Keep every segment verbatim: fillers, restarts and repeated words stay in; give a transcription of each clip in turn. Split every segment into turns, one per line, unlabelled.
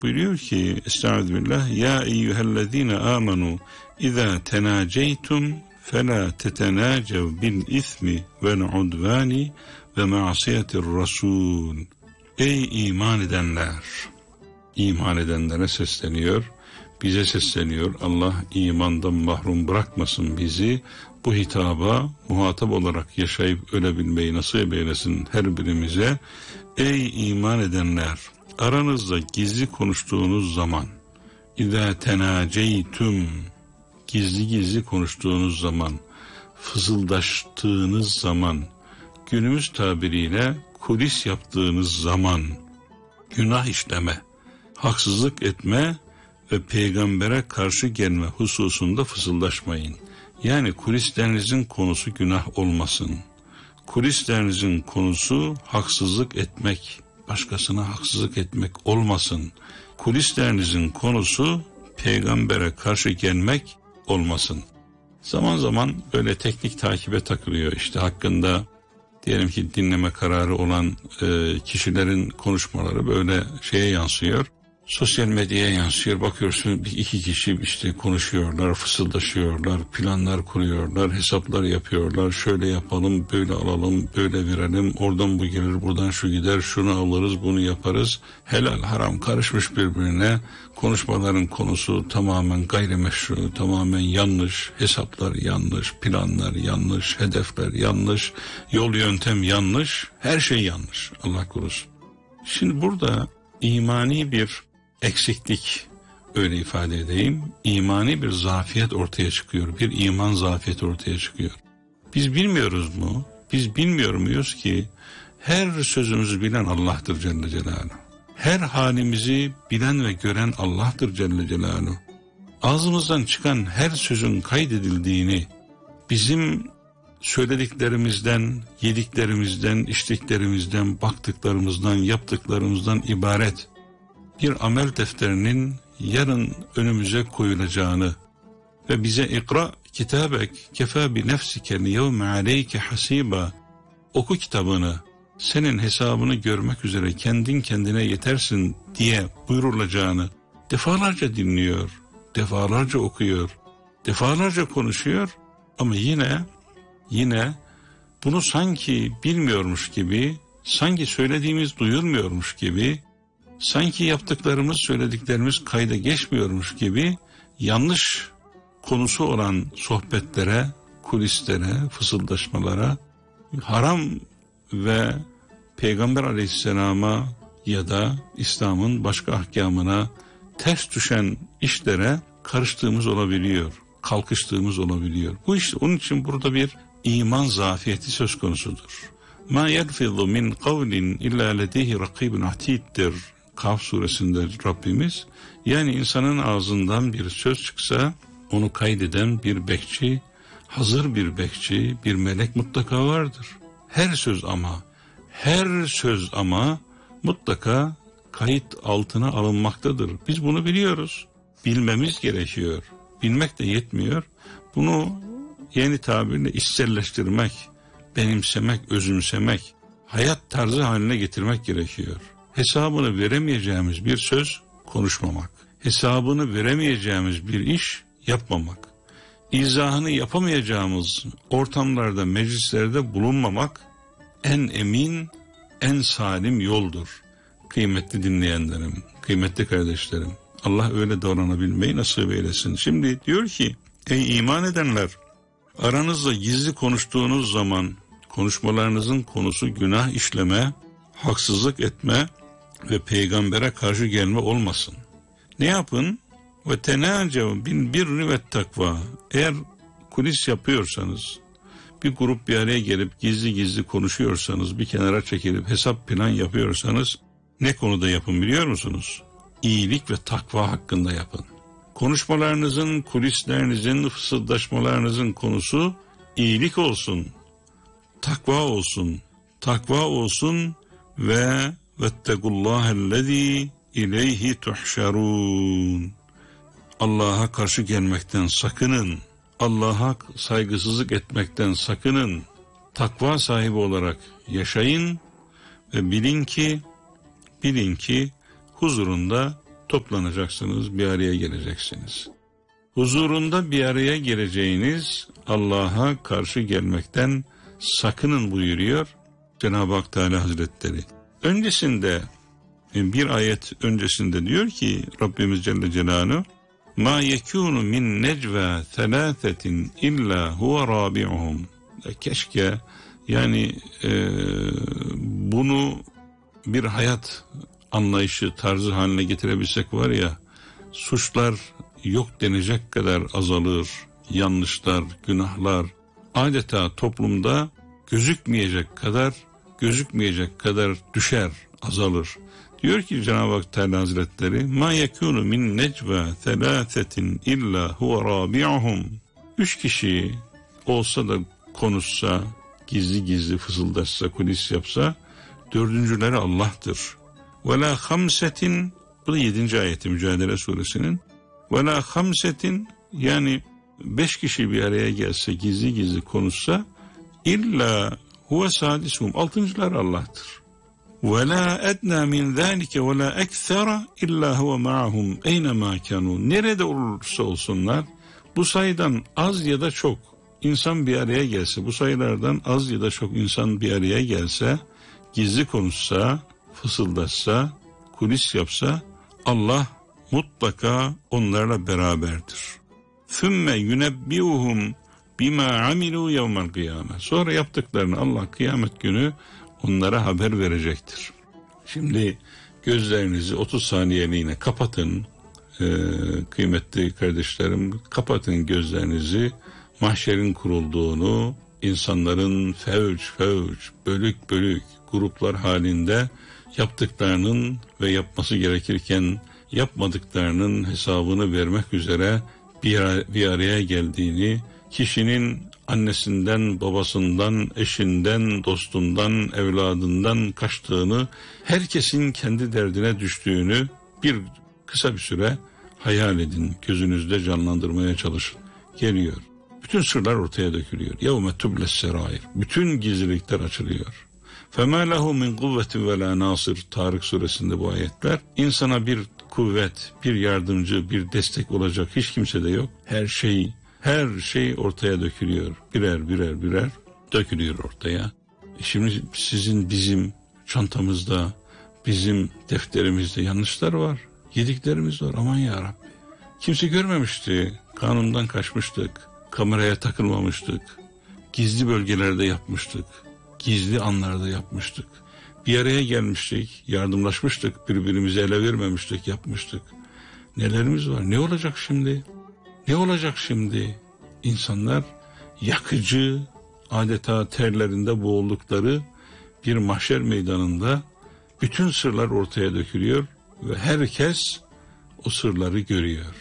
Buyuruyor ki Estağfirullah, ya eyyühellezine amenu izâ tenâceytum felâ tetenâcev bil ismi vel udvâni ve ma'siyetir rasûl. Ey iman edenler! İman edenlere sesleniyor, bize sesleniyor. Allah imandan mahrum bırakmasın bizi. Bu hitaba muhatap olarak yaşayıp ölebilmeyi nasip eylesin her birimize. Ey iman edenler! Aranızda gizli konuştuğunuz zaman, İzâ tenâceytüm, gizli gizli konuştuğunuz zaman, fısıldaştığınız zaman, günümüz tabiriyle kulis yaptığınız zaman, günah işleme, haksızlık etme ve peygambere karşı gelme hususunda fısıldaşmayın. Yani kulislerinizin konusu günah olmasın. Kulislerinizin konusu haksızlık etmek, başkasına haksızlık etmek olmasın. Kulislerinizin konusu peygambere karşı gelmek olmasın. Zaman zaman böyle teknik takibe takılıyor. İşte hakkında diyelim ki dinleme kararı olan e, kişilerin konuşmaları böyle şeye yansıyor. Sosyal medyaya yansıyor. Bakıyorsun bir iki kişi işte konuşuyorlar, fısıldaşıyorlar, planlar kuruyorlar, hesaplar yapıyorlar. Şöyle yapalım, böyle alalım, böyle verelim. Oradan bu gelir, buradan şu gider, şunu alırız, bunu yaparız. Helal haram karışmış birbirine. Konuşmaların konusu tamamen gayrimeşru, tamamen yanlış. Hesaplar yanlış, planlar yanlış, hedefler yanlış, yol yöntem yanlış, her şey yanlış. Allah korusun. Şimdi burada imani bir eksiklik, öyle ifade edeyim, imani bir zafiyet ortaya çıkıyor, bir iman zafiyeti ortaya çıkıyor. Biz bilmiyoruz mu? Biz bilmiyor muyuz ki her sözümüzü bilen Allah'tır Celle Celaluhu. Her halimizi bilen ve gören Allah'tır Celle Celaluhu. Ağzımızdan çıkan her sözün kaydedildiğini, bizim söylediklerimizden, yediklerimizden, içtiklerimizden, baktıklarımızdan, yaptıklarımızdan ibaret bir amel defterinin yarın önümüze koyulacağını ve bize ikra kitabek kefa bi nefsike yevme aleyke hasiba, oku kitabını, senin hesabını görmek üzere kendin kendine yetersin diye buyurulacağını defalarca dinliyor, defalarca okuyor, defalarca konuşuyor ama yine yine bunu sanki bilmiyormuş gibi, sanki söylediğimiz duyulmuyormuş gibi, sanki yaptıklarımız, söylediklerimiz kayda geçmiyormuş gibi yanlış konusu olan sohbetlere, kulislere, fısıldaşmalara, haram ve Peygamber Aleyhisselam'a ya da İslam'ın başka ahkamına ters düşen işlere karıştığımız olabiliyor, kalkıştığımız olabiliyor. Bu işte onun için burada bir iman zafiyeti söz konusudur. Ma yelfizu min kavlin illa ledeyhi rakibun atiddir. Kaf suresinde Rabbimiz, yani insanın ağzından bir söz çıksa onu kaydeden bir bekçi, hazır bir bekçi, bir melek mutlaka vardır. Her söz ama, her söz ama mutlaka kayıt altına alınmaktadır. Biz bunu biliyoruz. Bilmemiz gerekiyor. Bilmek de yetmiyor. Bunu yeni tabirle içselleştirmek, benimsemek, özümsemek, hayat tarzı haline getirmek gerekiyor. Hesabını veremeyeceğimiz bir söz konuşmamak, hesabını veremeyeceğimiz bir iş yapmamak, izahını yapamayacağımız ortamlarda, meclislerde bulunmamak en emin, en salim yoldur. Kıymetli dinleyenlerim, kıymetli kardeşlerim, Allah öyle davranabilmeyi nasip eylesin. Şimdi diyor ki, ey iman edenler, aranızda gizli konuştuğunuz zaman konuşmalarınızın konusu günah işleme, haksızlık etme ve peygambere karşı gelme olmasın. Ne yapın? Ve tenâcev bin birri ve takva. Eğer kulis yapıyorsanız, bir grup bir araya gelip gizli gizli konuşuyorsanız, bir kenara çekilip hesap plan yapıyorsanız, ne konuda yapın biliyor musunuz? İyilik ve takva hakkında yapın. Konuşmalarınızın, kulislerinizin, fısıldaşmalarınızın konusu iyilik olsun, takva olsun, takva olsun ve vettegullâhellezî ileyhi tuhşerûn. Allah'a karşı gelmekten sakının, Allah'a saygısızlık etmekten sakının, takva sahibi olarak yaşayın ve bilin ki, bilin ki huzurunda toplanacaksınız, bir araya geleceksiniz. Huzurunda bir araya geleceğiniz Allah'a karşı gelmekten sakının buyuruyor Cenab-ı Hak Teala Hazretleri. Öncesinde, bir ayet öncesinde diyor ki Rabbimiz Celle Celaluhu, ma yekunu min necva thalathatin illa huve rabi'uhum. Keşke yani e, bunu bir hayat anlayışı, tarzı haline getirebilsek var ya, suçlar yok denecek kadar azalır, yanlışlar, günahlar adeta toplumda gözükmeyecek kadar, gözükmeyecek kadar düşer, azalır. Diyor ki Cenab-ı Hak Teala Hazretleri, ma yekunu min necva thalathatin illa huve rabi'uhum. Üç kişi olsa da konuşsa, gizli gizli fısıldaşsa, kulis yapsa, dördüncüleri Allah'tır. Ve la hamsetin, bu da yedinci ayeti Mücadele Suresinin. Ve la hamsetin, yani beş kişi bir araya gelse, gizli gizli konuşsa, illa huve sadisuhum, altıncılar Allah'tır. Ve la edna min zâlike ve la ekthera illa huve ma'ahum eynemâ kânû. Nerede olursa olsunlar, bu sayıdan az ya da çok insan bir araya gelse, bu sayılardan az ya da çok insan bir araya gelse, gizli konuşsa, fısıldaşsa, kulis yapsa, Allah mutlaka onlarla beraberdir. Thümme yunebbiuhum bima amilu yevmel kıyame. Sonra yaptıklarını Allah kıyamet günü onlara haber verecektir. Şimdi gözlerinizi otuz saniyeliğine kapatın, ee, kıymetli kardeşlerim, kapatın gözlerinizi. Mahşerin kurulduğunu, insanların fevç fevç, bölük bölük gruplar halinde yaptıklarının ve yapması gerekirken yapmadıklarının hesabını vermek üzere bir, bir araya geldiğini, kişinin annesinden, babasından, eşinden, dostundan, evladından kaçtığını, herkesin kendi derdine düştüğünü bir kısa bir süre hayal edin, gözünüzde canlandırmaya çalışın. Geliyor. Bütün sırlar ortaya dökülüyor. يَوْمَ تُبْلَ السَّرَائِرِ. Bütün gizlilikler açılıyor. فَمَا لَهُ مِنْ قُوَّةٍ وَلَا نَاصِرٍ. Tarık suresinde bu ayetler. İnsana bir kuvvet, bir yardımcı, bir destek olacak hiç kimse de yok. Her şey, her şey ortaya dökülüyor. Birer birer birer dökülüyor ortaya. Şimdi sizin, bizim çantamızda, bizim defterimizde yanlışlar var. Yediklerimiz var. Aman ya Rabbi. Kimse görmemişti. Kanundan kaçmıştık. Kameraya takılmamıştık. Gizli bölgelerde yapmıştık. Gizli anlarda yapmıştık. Bir araya gelmiştik, yardımlaşmıştık, birbirimize ele vermemiştik, yapmıştık. Nelerimiz var? Ne olacak şimdi? Ne olacak şimdi? İnsanlar yakıcı, adeta terlerinde boğuldukları bir mahşer meydanında bütün sırlar ortaya dökülüyor ve herkes o sırları görüyor.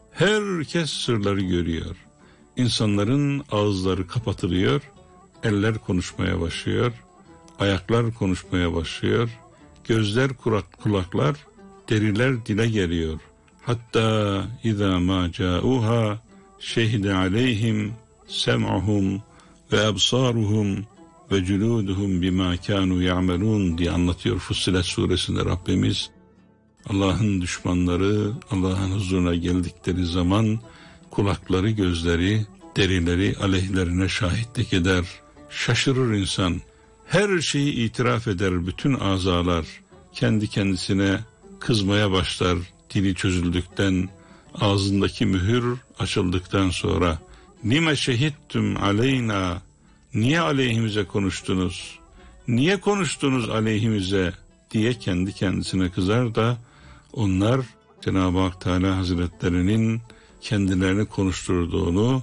Herkes sırları görüyor. İnsanların ağızları kapatılıyor, eller konuşmaya başlıyor, ayaklar konuşmaya başlıyor, gözler, kulak, kulaklar, deriler dile geliyor. Hatta izâ mâ câuhâ şehide aleyhim sem'uhum ve ebsâruhum ve cülûduhum bimâ kânû ya'melûn diye anlatıyor Fussilet suresinde Rabbimiz. Allah'ın düşmanları Allah'ın huzuruna geldikleri zaman kulakları, gözleri, derileri aleyhlerine şahitlik eder. Şaşırır insan. Her şeyi itiraf eder bütün azalar. Kendi kendisine kızmaya başlar. Dili çözüldükten, ağzındaki mühür açıldıktan sonra. Nime şehittum aleyna. Niye aleyhimize konuştunuz? Niye konuştunuz aleyhimize diye kendi kendisine kızar da onlar Cenab-ı Hak Teala Hazretlerinin kendilerini konuşturduğunu,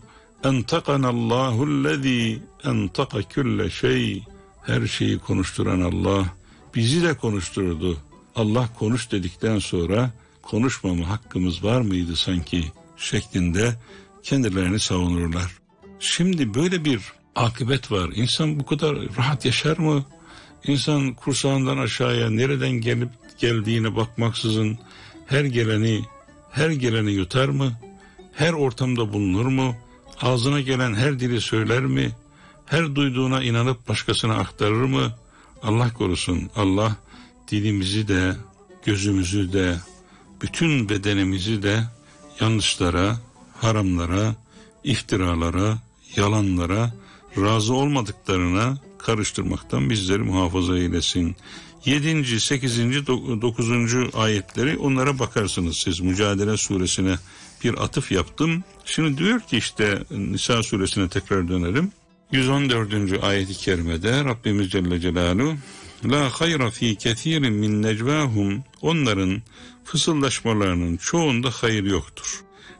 entakanallahu'llezî entaka külle şey, her şeyi konuşturan Allah bizi de konuşturdu. Allah konuş dedikten sonra konuşmama hakkımız var mıydı sanki şeklinde kendilerini savunurlar. Şimdi böyle bir akıbet var. İnsan bu kadar rahat yaşar mı? İnsan kursağından aşağıya nereden gelip geldiğine bakmaksızın her geleni her geleni yutar mı? Her ortamda bulunur mu? Ağzına gelen her dili söyler mi? Her duyduğuna inanıp başkasına aktarır mı? Allah korusun. Allah dilimizi de, gözümüzü de, bütün bedenimizi de yanlışlara, haramlara, iftiralara, yalanlara, razı olmadıklarına karıştırmaktan bizleri muhafaza eylesin. yedinci, sekizinci, dokuzuncu ayetleri, onlara bakarsınız siz. Mücadele suresine bir atıf yaptım. Şimdi diyor ki işte Nisa suresine tekrar dönelim. yüz on dördüncü ayet-i kerimede Rabbimiz Celle Celaluhu La hayra fi kethirin min necvahum, onların fısıldaşmalarının çoğunda hayır yoktur.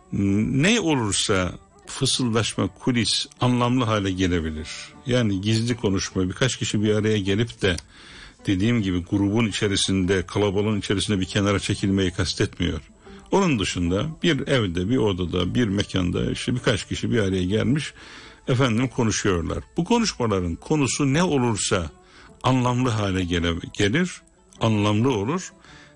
Ne olursa fısıldaşma, kulis anlamlı hale gelebilir. Yani gizli konuşma, birkaç kişi bir araya gelip de dediğim gibi grubun içerisinde, kalabalığın içerisinde bir kenara çekilmeyi kastetmiyor. Onun dışında bir evde, bir odada, bir mekanda işte birkaç kişi bir araya gelmiş, efendim konuşuyorlar. Bu konuşmaların konusu ne olursa anlamlı hale gele, gelir, anlamlı olur.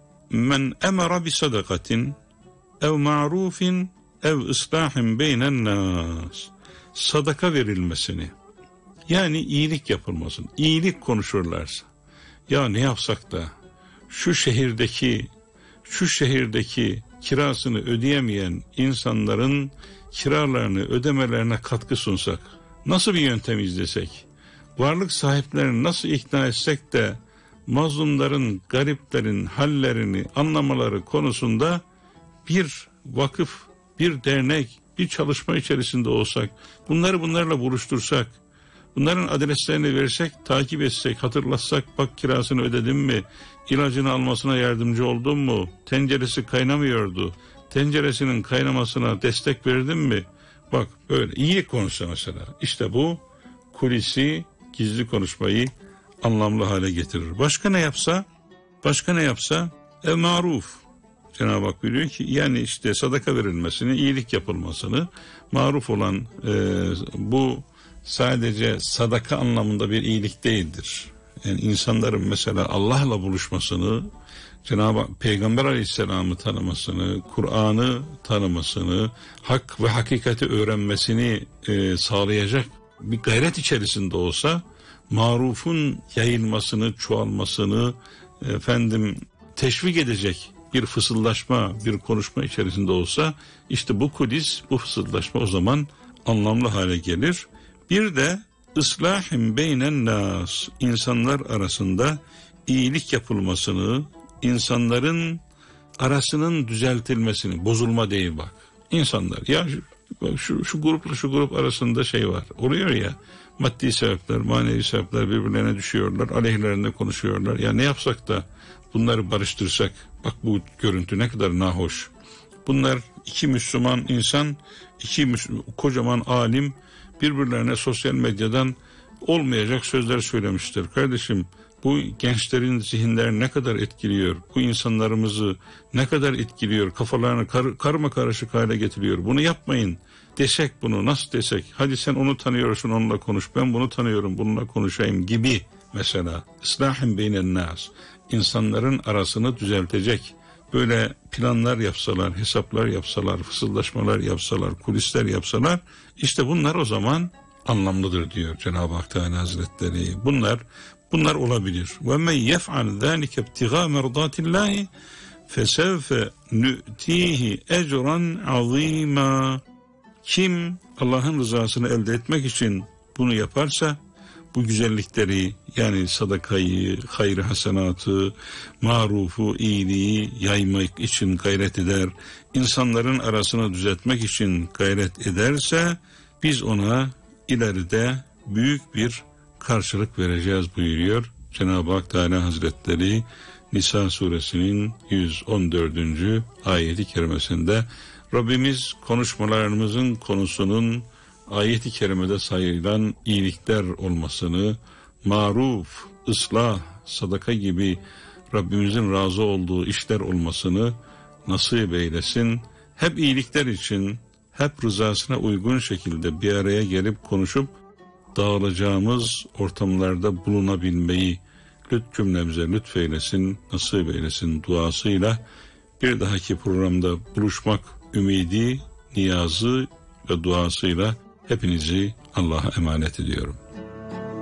Men emara bi sadakatin ev ma'rufin ev ıslahin beynen nas. Sadaka verilmesini, yani iyilik yapılmasını, iyilik konuşurlarsa, ya ne yapsak da şu şehirdeki şu şehirdeki kirasını ödeyemeyen insanların kiralarını ödemelerine katkı sunsak, nasıl bir yöntem izlesek, varlık sahiplerini nasıl ikna etsek de mazlumların, gariplerin hallerini anlamaları konusunda bir vakıf, bir dernek, bir çalışma içerisinde olsak, bunları bunlarla buluştursak, bunların adreslerini versek, takip etsek, hatırlatsak, bak kirasını ödedin mi, ilacını almasına yardımcı oldun mu, tenceresi kaynamıyordu, tenceresinin kaynamasına destek verdin mi, bak böyle iyi konuşsa mesela, işte bu kulisi, gizli konuşmayı anlamlı hale getirir. Başka ne yapsa, başka ne yapsa, ev maruf. Cenab-ı Hak biliyor ki yani işte sadaka verilmesini, iyilik yapılmasını, maruf olan e, bu sadece sadaka anlamında bir iyilik değildir. Yani insanların mesela Allah'la buluşmasını, Cenab-ı Hak, Peygamber Aleyhisselam'ı tanımasını, Kur'an'ı tanımasını, hak ve hakikati öğrenmesini e, sağlayacak bir gayret içerisinde olsa, marufun yayılmasını, çoğalmasını efendim teşvik edecek bir fısıldaşma, bir konuşma içerisinde olsa, işte bu kulis, bu fısıldaşma o zaman anlamlı hale gelir. Bir de ıslahim beynen nas, insanlar arasında iyilik yapılmasını, insanların arasının düzeltilmesini, bozulma değil bak. İnsanlar ya şu, şu, şu grupla şu grup arasında şey var, oluyor ya, maddi sebepler, manevi sebepler birbirlerine düşüyorlar, aleyhlerinde konuşuyorlar. Ya ne yapsak da bunları barıştırsak, bak bu görüntü ne kadar nahoş. Bunlar iki Müslüman insan, iki Müslüman, kocaman alim birbirlerine sosyal medyadan olmayacak sözler söylemiştir. Kardeşim, bu gençlerin zihinlerini ne kadar etkiliyor, bu insanlarımızı ne kadar etkiliyor, kafalarını kar, karma karışık hale getiriyor. Bunu yapmayın desek, bunu nasıl desek, hadi sen onu tanıyorsun, onunla konuş, ben bunu tanıyorum, bununla konuşayım gibi mesela. İslahin beynen nas, insanların arasını düzeltecek böyle planlar yapsalar, hesaplar yapsalar, fısıldaşmalar yapsalar, kulisler yapsalar, işte bunlar o zaman anlamlıdır diyor Cenab-ı Hak Teala Hazretleri. Bunlar bunlar olabilir. Ve men yef'al zalike ibtiga merdatillahi fesevfe nu'tihi ecran azima. Kim Allah'ın rızasını elde etmek için bunu yaparsa, bu güzellikleri yani sadakayı, hayır hasenatı, marufu, iyiliği yaymak için gayret eder, insanların arasını düzeltmek için gayret ederse, biz ona ileride büyük bir karşılık vereceğiz buyuruyor Cenab-ı Hak Teala Hazretleri Nisa suresinin yüz on dördüncü ayeti kerimesinde. Rabbimiz konuşmalarımızın konusunun ayeti kerimede sayılan iyilikler olmasını, maruf, ıslah, sadaka gibi Rabbimizin razı olduğu işler olmasını nasip eylesin. Hep iyilikler için, hep rızasına uygun şekilde bir araya gelip konuşup dağılacağımız ortamlarda bulunabilmeyi lütf cümlemize lütfeylesin, nasip eylesin duasıyla bir dahaki programda buluşmak ümidi, niyazı ve duasıyla hepinizi Allah'a emanet ediyorum.